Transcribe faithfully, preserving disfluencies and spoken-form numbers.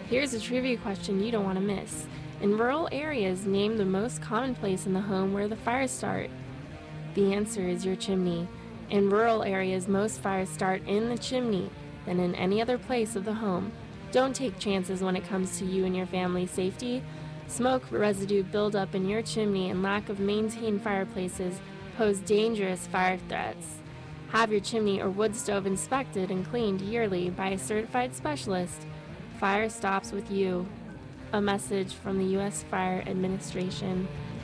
Here's a trivia question you don't want to miss. In rural areas, name the most common place in the home where the fires start. The answer is your chimney. In rural areas, most fires start in the chimney than in any other place of the home. Don't take chances when it comes to you and your family's safety. Smoke residue buildup in your chimney and lack of maintained fireplaces pose dangerous fire threats. Have your chimney or wood stove inspected and cleaned yearly by a certified specialist. Fire stops with you. A message from the U S Fire Administration.